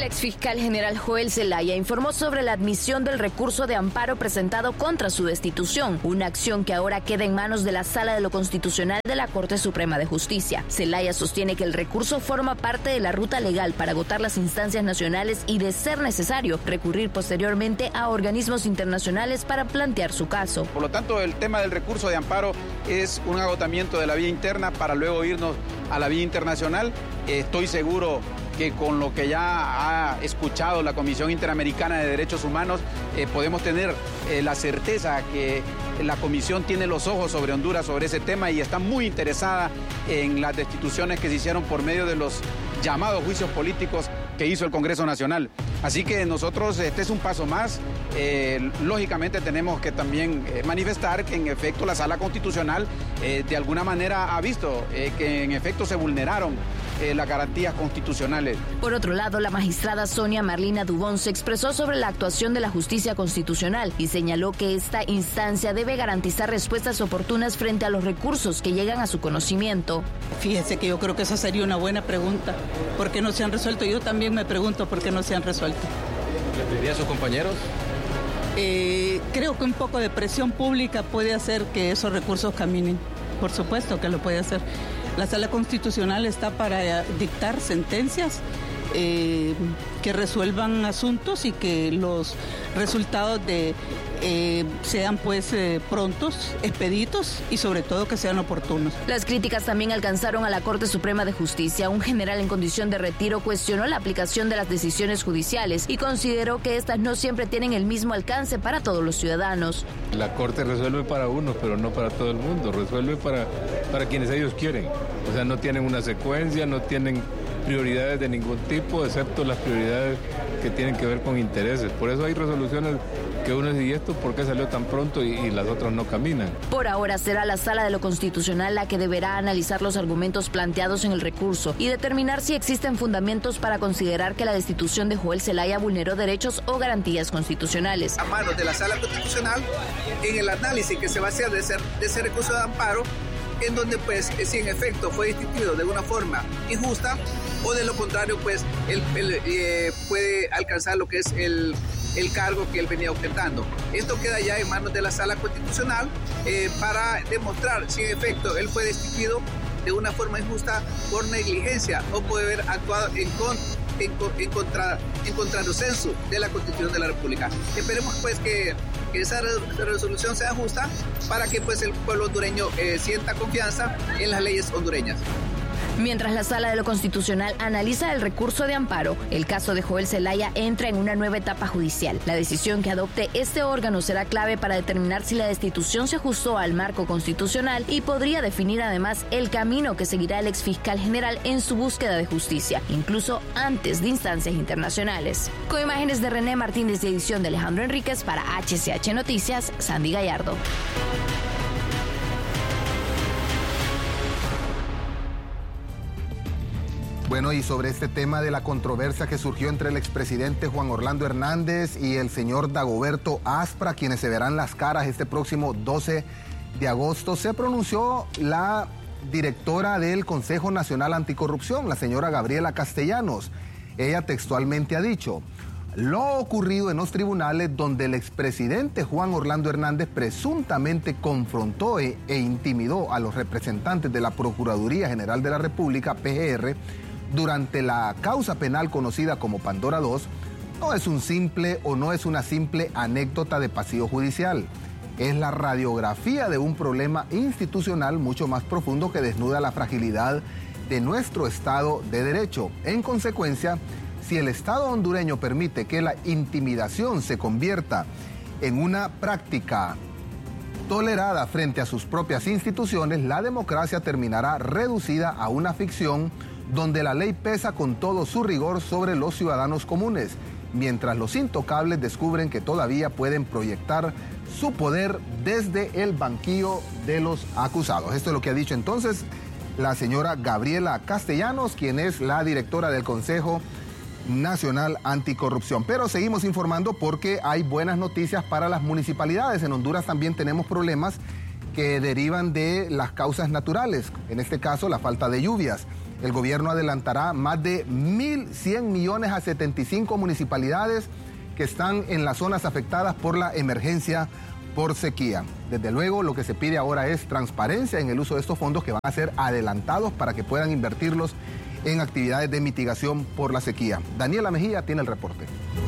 El exfiscal general Joel Zelaya informó sobre la admisión del recurso de amparo presentado contra su destitución, una acción que ahora queda en manos de la Sala de lo Constitucional de la Corte Suprema de Justicia. Zelaya sostiene que el recurso forma parte de la ruta legal para agotar las instancias nacionales y, de ser necesario, recurrir posteriormente a organismos internacionales para plantear su caso. Por lo tanto, el tema del recurso de amparo es un agotamiento de la vía interna para luego irnos a la vía internacional. Estoy seguro que con lo que ya ha escuchado la Comisión Interamericana de Derechos Humanos, podemos tener la certeza que la Comisión tiene los ojos sobre Honduras, sobre ese tema, y está muy interesada en las destituciones que se hicieron por medio de los llamados juicios políticos que hizo el Congreso Nacional. Así que nosotros, este es un paso más. Lógicamente tenemos que también manifestar que en efecto la Sala Constitucional de alguna manera ha visto que en efecto se vulneraron las garantías constitucionales. Por otro lado, la magistrada Sonia Marlina Dubón se expresó sobre la actuación de la justicia constitucional y señaló que esta instancia debe garantizar respuestas oportunas frente a los recursos que llegan a su conocimiento. Fíjese que yo creo que esa sería una buena pregunta. ¿Por qué no se han resuelto? Yo también me pregunto por qué no se han resuelto. ¿Le pediría a sus compañeros? Creo que un poco de presión pública puede hacer que esos recursos caminen. Por supuesto que lo puede hacer. La Sala Constitucional está para dictar sentencias que resuelvan asuntos y que los resultados sean prontos, expeditos y sobre todo que sean oportunos. Las críticas también alcanzaron a la Corte Suprema de Justicia. Un general en condición de retiro cuestionó la aplicación de las decisiones judiciales y consideró que estas no siempre tienen el mismo alcance para todos los ciudadanos. La Corte resuelve para unos, pero no para todo el mundo. Resuelve para quienes ellos quieren. O sea, no tienen una secuencia, no tienen prioridades de ningún tipo, excepto las prioridades que tienen que ver con intereses. Por eso hay resoluciones que uno dice, ¿y esto por qué salió tan pronto y las otras no caminan? Por ahora será la Sala de lo Constitucional la que deberá analizar los argumentos planteados en el recurso y determinar si existen fundamentos para considerar que la destitución de Joel Zelaya vulneró derechos o garantías constitucionales. A manos de la Sala Constitucional, en el análisis que se va a hacer de ese recurso de amparo, en donde si en efecto fue destituido de una forma injusta o de lo contrario él puede alcanzar lo que es el cargo que él venía ostentando. Esto queda ya en manos de la Sala Constitucional para demostrar si en efecto él fue destituido de una forma injusta por negligencia o puede haber actuado en contradiscenso de la Constitución de la República. Esperemos que esa resolución sea justa para que el pueblo hondureño sienta confianza en las leyes hondureñas. Mientras la Sala de lo Constitucional analiza el recurso de amparo, el caso de Joel Zelaya entra en una nueva etapa judicial. La decisión que adopte este órgano será clave para determinar si la destitución se ajustó al marco constitucional y podría definir además el camino que seguirá el exfiscal general en su búsqueda de justicia, incluso antes de instancias internacionales. Con imágenes de René Martínez y edición de Alejandro Enríquez para HCH Noticias, Sandy Gallardo. Bueno, y sobre este tema de la controversia que surgió entre el expresidente Juan Orlando Hernández y el señor Dagoberto Aspra, quienes se verán las caras este próximo 12 de agosto, se pronunció la directora del Consejo Nacional Anticorrupción, la señora Gabriela Castellanos. Ella textualmente ha dicho: lo ocurrido en los tribunales donde el expresidente Juan Orlando Hernández presuntamente confrontó e intimidó a los representantes de la Procuraduría General de la República, PGR, durante la causa penal conocida como Pandora 2, no es una simple anécdota de pasillo judicial. Es la radiografía de un problema institucional mucho más profundo que desnuda la fragilidad de nuestro Estado de Derecho. En consecuencia, si el Estado hondureño permite que la intimidación se convierta en una práctica tolerada frente a sus propias instituciones, la democracia terminará reducida a una ficción donde la ley pesa con todo su rigor sobre los ciudadanos comunes, mientras los intocables descubren que todavía pueden proyectar su poder desde el banquillo de los acusados. Esto es lo que ha dicho entonces la señora Gabriela Castellanos, quien es la directora del Consejo Nacional Anticorrupción. Pero seguimos informando porque hay buenas noticias para las municipalidades. En Honduras también tenemos problemas que derivan de las causas naturales, en este caso la falta de lluvias. el gobierno adelantará más de 1.100 millones a 75 municipalidades que están en las zonas afectadas por la emergencia por sequía. Desde luego, lo que se pide ahora es transparencia en el uso de estos fondos que van a ser adelantados para que puedan invertirlos en actividades de mitigación por la sequía. Daniela Mejía tiene el reporte.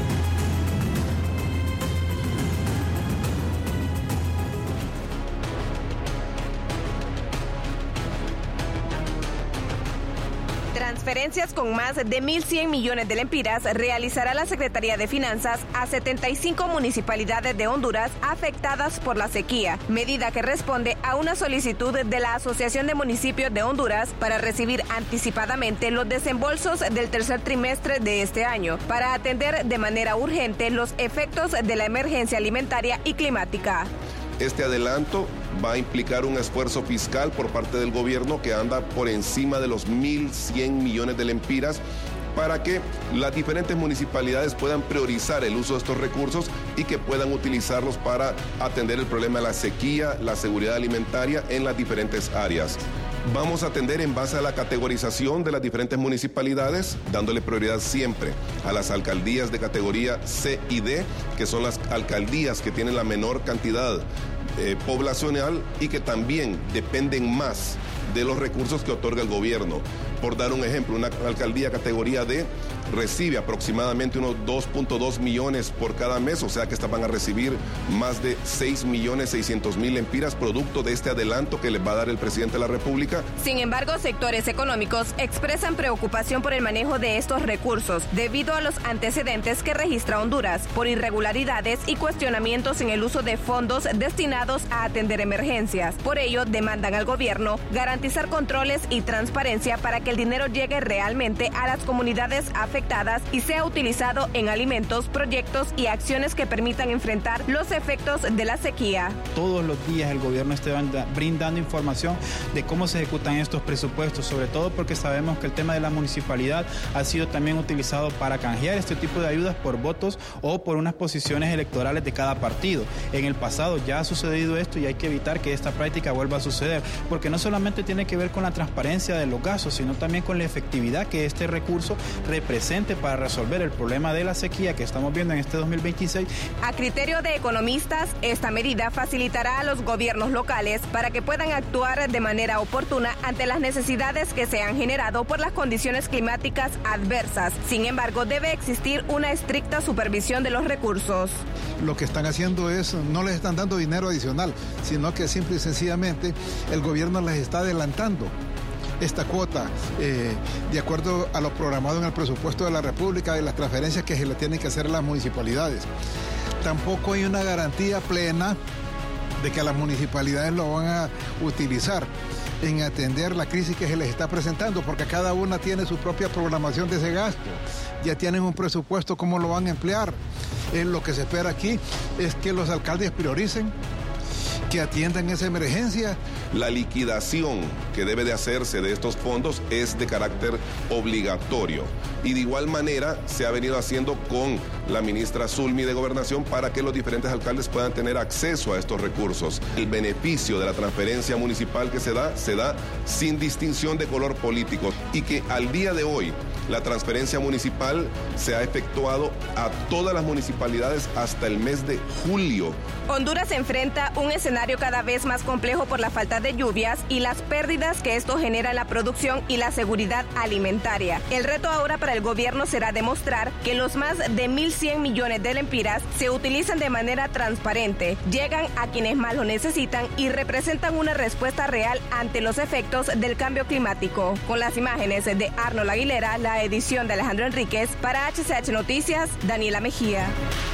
Transferencias con más de 1.100 millones de lempiras realizará la Secretaría de Finanzas a 75 municipalidades de Honduras afectadas por la sequía, medida que responde a una solicitud de la Asociación de Municipios de Honduras para recibir anticipadamente los desembolsos del tercer trimestre de este año, para atender de manera urgente los efectos de la emergencia alimentaria y climática. Este adelanto va a implicar un esfuerzo fiscal por parte del gobierno que anda por encima de los 1.100 millones de lempiras para que las diferentes municipalidades puedan priorizar el uso de estos recursos y que puedan utilizarlos para atender el problema de la sequía, la seguridad alimentaria en las diferentes áreas. Vamos a atender en base a la categorización de las diferentes municipalidades, dándole prioridad siempre a las alcaldías de categoría C y D, que son las alcaldías que tienen la menor cantidad poblacional y que también dependen más de los recursos que otorga el gobierno. Por dar un ejemplo, una alcaldía categoría D recibe aproximadamente unos 2.2 millones por cada mes, o sea que estas van a recibir más de 6.600.000 lempiras producto de este adelanto que les va a dar el presidente de la República. Sin embargo, sectores económicos expresan preocupación por el manejo de estos recursos debido a los antecedentes que registra Honduras por irregularidades y cuestionamientos en el uso de fondos destinados a atender emergencias. Por ello, demandan al gobierno garantizar controles y transparencia para que el dinero llegue realmente a las comunidades afectadas y sea utilizado en alimentos, proyectos y acciones que permitan enfrentar los efectos de la sequía. Todos los días el gobierno está brindando información de cómo se ejecutan estos presupuestos, sobre todo porque sabemos que el tema de la municipalidad ha sido también utilizado para canjear este tipo de ayudas por votos o por unas posiciones electorales de cada partido. En el pasado ya ha sucedido esto y hay que evitar que esta práctica vuelva a suceder, porque no solamente tiene que ver con la transparencia de los gastos, sino también con la efectividad que este recurso represente para resolver el problema de la sequía que estamos viendo en este 2026. A criterio de economistas, esta medida facilitará a los gobiernos locales para que puedan actuar de manera oportuna ante las necesidades que se han generado por las condiciones climáticas adversas. Sin embargo, debe existir una estricta supervisión de los recursos. Lo que están haciendo es, no les están dando dinero adicional, sino que simple y sencillamente el gobierno les está adelantando esta cuota de acuerdo a lo programado en el presupuesto de la República, de las transferencias que se le tienen que hacer a las municipalidades. Tampoco hay una garantía plena de que las municipalidades lo van a utilizar en atender la crisis que se les está presentando, porque cada una tiene su propia programación de ese gasto, ya tienen un presupuesto, cómo lo van a emplear. Lo que se espera aquí es que los alcaldes prioricen, que atiendan esa emergencia. La liquidación que debe de hacerse de estos fondos es de carácter obligatorio y de igual manera se ha venido haciendo con la ministra Zulmi de Gobernación para que los diferentes alcaldes puedan tener acceso a estos recursos. El beneficio de la transferencia municipal que se da sin distinción de color político y que al día de hoy la transferencia municipal se ha efectuado a todas las municipalidades hasta el mes de julio. Honduras enfrenta un escenario cada vez más complejo por la falta de lluvias y las pérdidas que esto genera en la producción y la seguridad alimentaria. El reto ahora para el gobierno será demostrar que los más de 1.100 millones de lempiras se utilizan de manera transparente, llegan a quienes más lo necesitan y representan una respuesta real ante los efectos del cambio climático. Con las imágenes de Arnold Aguilera, la edición de Alejandro Enríquez, para HCH Noticias, Daniela Mejía.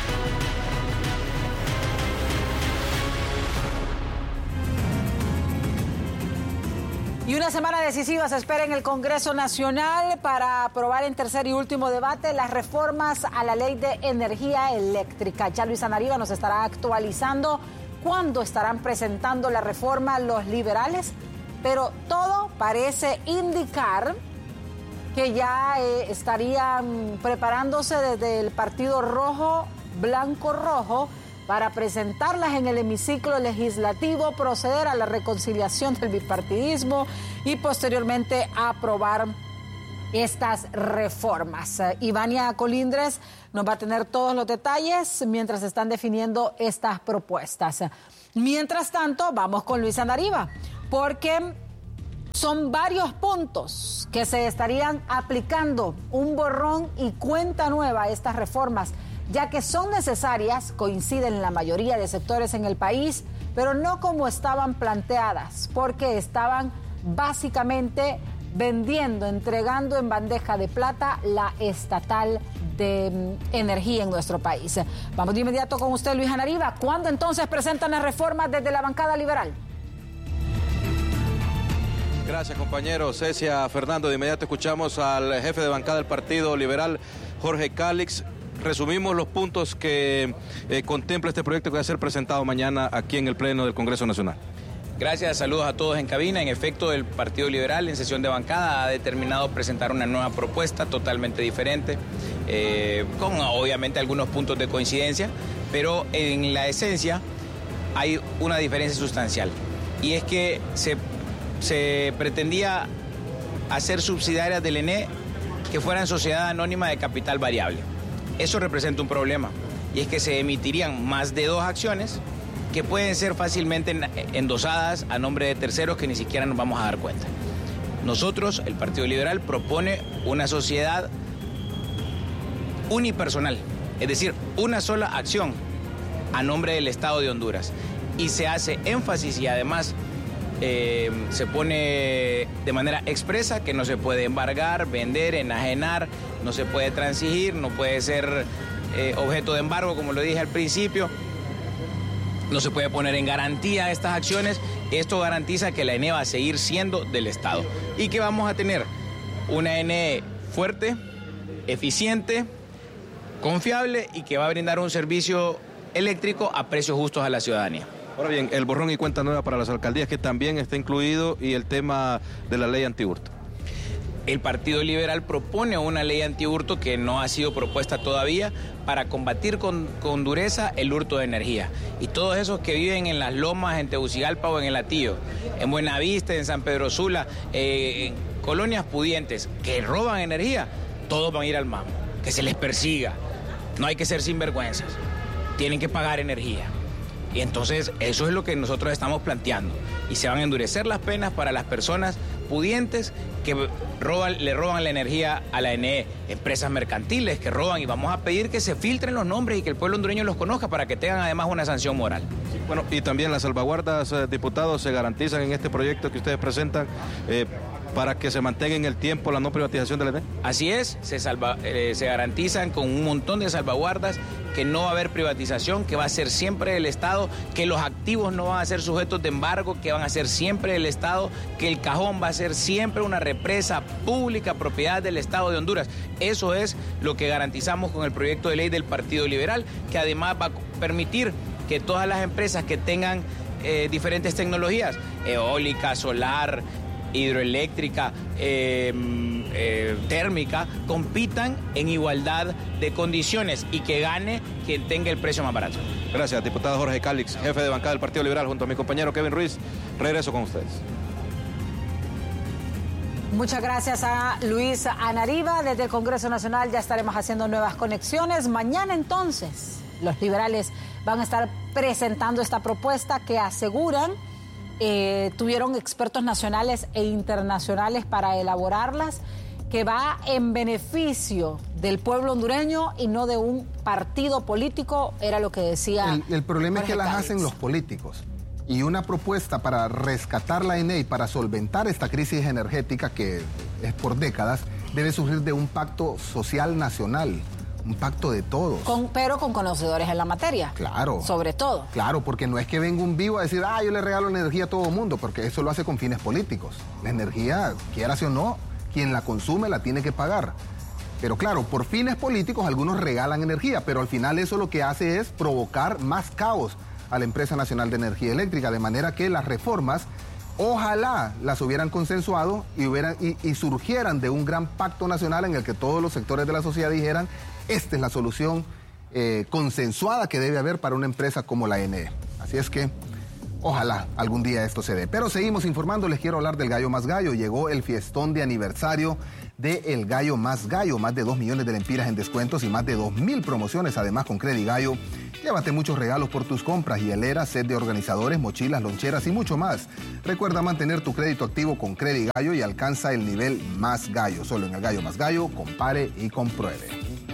Y una semana decisiva se espera en el Congreso Nacional para aprobar en tercer y último debate las reformas a la Ley de Energía Eléctrica. Ya Luis Anariva nos estará actualizando cuándo estarán presentando la reforma los liberales, pero todo parece indicar que ya estarían preparándose desde el Partido Rojo, Blanco Rojo, para presentarlas en el hemiciclo legislativo, proceder a la reconciliación del bipartidismo y posteriormente aprobar estas reformas. Ivania Colindres nos va a tener todos los detalles mientras se están definiendo estas propuestas. Mientras tanto, vamos con Luis Anariva, porque son varios puntos que se estarían aplicando un borrón y cuenta nueva a estas reformas, ya que son necesarias, coinciden la mayoría de sectores en el país, pero no como estaban planteadas, porque estaban básicamente entregando en bandeja de plata la estatal de energía en nuestro país. Vamos de inmediato con usted, Luis Anariva. ¿Cuándo entonces presentan las reformas desde la bancada liberal? Gracias, compañero. Cecia, Fernando, de inmediato escuchamos al jefe de bancada del Partido Liberal, Jorge Calix. Resumimos los puntos que contempla este proyecto que va a ser presentado mañana aquí en el Pleno del Congreso Nacional. Gracias, saludos a todos en cabina. En efecto, el Partido Liberal en sesión de bancada ha determinado presentar una nueva propuesta totalmente diferente, con obviamente algunos puntos de coincidencia, pero en la esencia hay una diferencia sustancial. Y es que se pretendía hacer subsidiarias del ENE que fueran sociedad anónima de capital variable. Eso representa un problema, y es que se emitirían más de 2 acciones que pueden ser fácilmente endosadas a nombre de terceros que ni siquiera nos vamos a dar cuenta. Nosotros, el Partido Liberal, propone una sociedad unipersonal, es decir, una sola acción a nombre del Estado de Honduras. Y se hace énfasis y además se pone de manera expresa que no se puede embargar, vender, enajenar, no se puede transigir, no puede ser objeto de embargo, como lo dije al principio. No se puede poner en garantía estas acciones. Esto garantiza que la ENE va a seguir siendo del Estado y que vamos a tener una ENE fuerte, eficiente, confiable y que va a brindar un servicio eléctrico a precios justos a la ciudadanía. Ahora bien, el borrón y cuenta nueva para las alcaldías, que también está incluido, y el tema de la ley antihurto. El Partido Liberal propone una ley antihurto que no ha sido propuesta todavía para combatir con dureza el hurto de energía. Y todos esos que viven en las lomas, en Tegucigalpa o en el Hatillo, en Buenavista, en San Pedro Sula, en colonias pudientes que roban energía, todos van a ir al mamo, que se les persiga. No hay que ser sinvergüenzas, tienen que pagar energía. Y entonces eso es lo que nosotros estamos planteando. Y se van a endurecer las penas para las personas pudientes que le roban la energía a la ENE, empresas mercantiles que roban, y vamos a pedir que se filtren los nombres y que el pueblo hondureño los conozca para que tengan además una sanción moral. Sí, bueno, y también las salvaguardas, diputados, se garantizan en este proyecto que ustedes presentan para que se mantenga en el tiempo la no privatización de la ENE. Así es, se garantizan con un montón de salvaguardas que no va a haber privatización, que va a ser siempre del Estado, que los activos no van a ser sujetos de embargo, que van a ser siempre del Estado, que el cajón va a ser siempre una represa pública propiedad del Estado de Honduras. Eso es lo que garantizamos con el proyecto de ley del Partido Liberal, que además va a permitir que todas las empresas que tengan diferentes tecnologías, eólica, solar, hidroeléctrica, térmica, compitan en igualdad de condiciones y que gane quien tenga el precio más barato. Gracias, diputado Jorge Calix, jefe de bancada del Partido Liberal, junto a mi compañero Kevin Ruiz. Regreso con ustedes. Muchas gracias a Luis Anariva. Desde el Congreso Nacional ya estaremos haciendo nuevas conexiones. Mañana entonces los liberales van a estar presentando esta propuesta que aseguran tuvieron expertos nacionales e internacionales para elaborarlas, que va en beneficio del pueblo hondureño y no de un partido político, era lo que decía. El problema es que las hacen los políticos. Y una propuesta para rescatar la ENE y para solventar esta crisis energética que es por décadas, debe surgir de un pacto social nacional. Un pacto de todos. Pero con conocedores en la materia. Claro. Sobre todo. Claro, porque no es que venga un vivo a decir, yo le regalo energía a todo el mundo, porque eso lo hace con fines políticos. La energía, quiera o no, quien la consume la tiene que pagar. Pero claro, por fines políticos algunos regalan energía, pero al final eso lo que hace es provocar más caos a la Empresa Nacional de Energía Eléctrica, de manera que las reformas, ojalá las hubieran consensuado y surgieran de un gran pacto nacional en el que todos los sectores de la sociedad dijeran, esta es la solución consensuada que debe haber para una empresa como la ENE. Así es que ojalá algún día esto se dé. Pero seguimos informando, les quiero hablar del Gallo Más Gallo. Llegó el fiestón de aniversario de El Gallo Más Gallo. Más de 2 millones de lempiras en descuentos y más de 2,000 promociones. Además, con Credigallo, llévate muchos regalos por tus compras: hieleras, set de organizadores, mochilas, loncheras y mucho más. Recuerda mantener tu crédito activo con Credigallo y alcanza el nivel Más Gallo. Solo en El Gallo Más Gallo, compare y compruebe.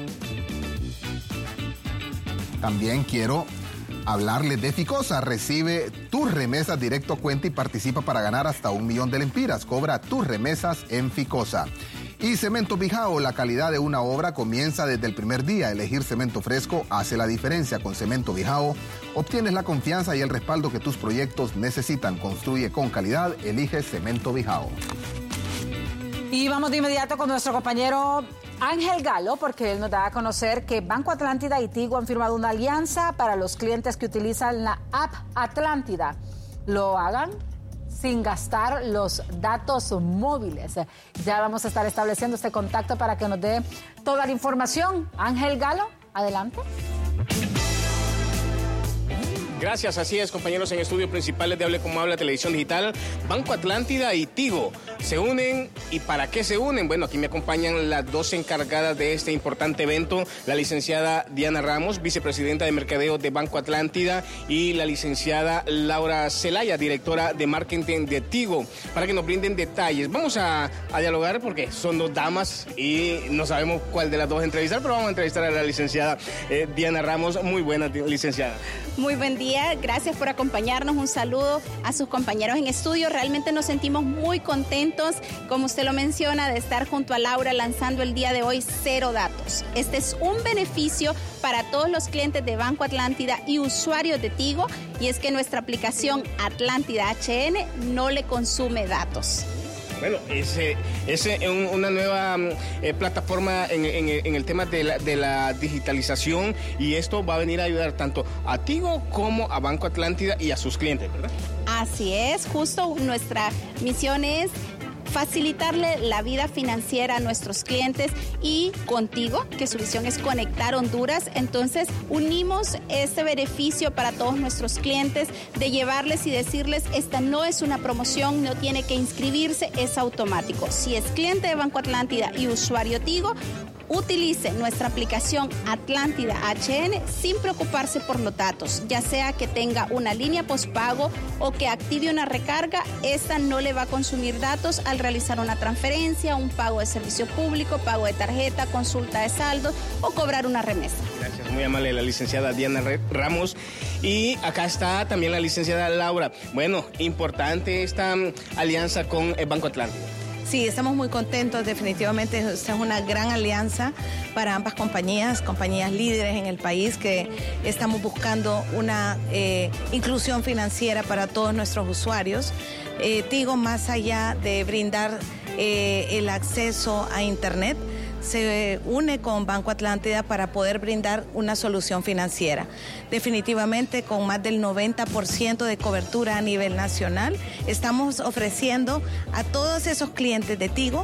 También quiero hablarles de Ficosa. Recibe tus remesas directo a cuenta y participa para ganar hasta 1 millón de lempiras. Cobra tus remesas en Ficosa. Y Cemento Bijao, la calidad de una obra comienza desde el primer día. Elegir cemento fresco hace la diferencia. Con Cemento Bijao obtienes la confianza y el respaldo que tus proyectos necesitan. Construye con calidad, elige Cemento Bijao. Y vamos de inmediato con nuestro compañero Ángel Galo, porque él nos da a conocer que Banco Atlántida y Tigo han firmado una alianza para los clientes que utilizan la app Atlántida. Lo hagan sin gastar los datos móviles. Ya vamos a estar estableciendo este contacto para que nos dé toda la información. Ángel Galo, adelante. Gracias, así es, compañeros, en estudio principales de Hable Como Habla Televisión Digital, Banco Atlántida y Tigo se unen. ¿Y para qué se unen? Bueno, aquí me acompañan las dos encargadas de este importante evento, la licenciada Diana Ramos, vicepresidenta de Mercadeo de Banco Atlántida, y la licenciada Laura Zelaya, directora de marketing de Tigo, para que nos brinden detalles. Vamos a dialogar porque son dos damas y no sabemos cuál de las dos entrevistar, pero vamos a entrevistar a la licenciada Diana Ramos. Muy buena, licenciada. Muy buen día, gracias por acompañarnos, un saludo a sus compañeros en estudio. Realmente nos sentimos muy contentos, como usted lo menciona, de estar junto a Laura lanzando el día de hoy Cero Datos. Este es un beneficio para todos los clientes de Banco Atlántida y usuarios de Tigo, y es que nuestra aplicación Atlántida HN no le consume datos. Bueno, es una nueva plataforma en el tema de la digitalización, y esto va a venir a ayudar tanto a Tigo como a Banco Atlántida y a sus clientes, ¿verdad? Así es, justo nuestra misión es facilitarle la vida financiera a nuestros clientes, y contigo, que su visión es conectar Honduras. Entonces unimos este beneficio para todos nuestros clientes de llevarles y decirles: esta no es una promoción, no tiene que inscribirse, es automático. Si es cliente de Banco Atlántida y usuario Tigo, utilice nuestra aplicación Atlántida HN sin preocuparse por los datos, ya sea que tenga una línea postpago o que active una recarga. Esta no le va a consumir datos al realizar una transferencia, un pago de servicio público, pago de tarjeta, consulta de saldo o cobrar una remesa. Gracias, muy amable la licenciada Diana Ramos. Y acá está también la licenciada Laura. Bueno, importante esta alianza con el Banco Atlántida. Sí, estamos muy contentos, definitivamente esta es una gran alianza para ambas compañías líderes en el país, que estamos buscando una inclusión financiera para todos nuestros usuarios. Tigo, más allá de brindar el acceso a Internet, se une con Banco Atlántida para poder brindar una solución financiera. Definitivamente, con más del 90% de cobertura a nivel nacional, estamos ofreciendo a todos esos clientes de Tigo,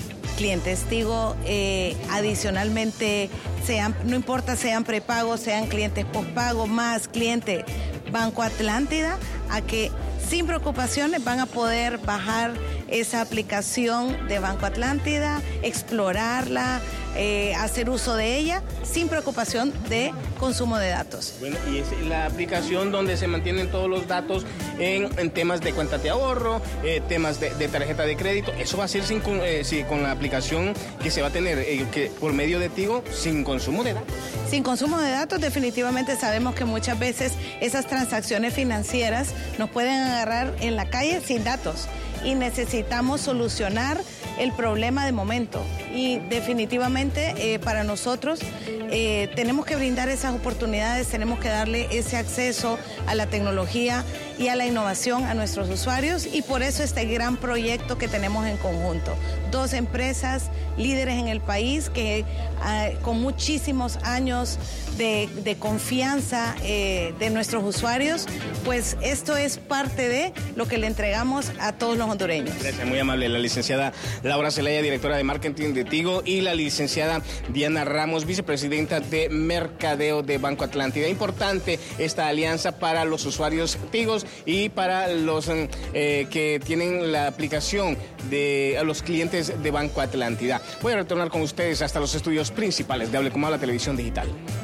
adicionalmente, no importa sean prepagos, sean clientes postpagos, más cliente Banco Atlántida, a que sin preocupaciones van a poder bajar esa aplicación de Banco Atlántida, explorarla, hacer uso de ella sin preocupación de consumo de datos. Bueno, y es la aplicación donde se mantienen todos los datos en temas de cuentas de ahorro, temas de tarjeta de crédito. Eso va a ser con la aplicación que se va a tener que por medio de Tigo, sin consumo de datos. Sin consumo de datos, definitivamente sabemos que muchas veces esas transacciones financieras nos pueden agarrar en la calle sin datos, y necesitamos solucionar el problema de momento. Y definitivamente para nosotros tenemos que brindar esas oportunidades, tenemos que darle ese acceso a la tecnología y a la innovación a nuestros usuarios, y por eso este gran proyecto que tenemos en conjunto. 2 empresas líderes en el país que con muchísimos años de confianza de nuestros usuarios, pues esto es parte de lo que le entregamos a todos los hondureños. Gracias, muy amable. La licenciada Laura Zelaya, directora de marketing de Tigo, y la licenciada Diana Ramos, vicepresidenta de mercadeo de Banco Atlántida. Importante esta alianza para los usuarios Tigos y para los que tienen la aplicación de a los clientes de Banco Atlántida. Voy a retornar con ustedes hasta los estudios principales de Hable Como Habla Televisión Digital.